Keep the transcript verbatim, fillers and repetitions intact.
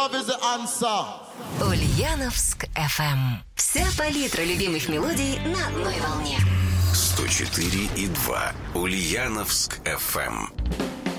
love is the answer. Ульяновск эф эм. Вся палитра любимых мелодий на одной волне. сто четыре и два Ульяновск эф эм.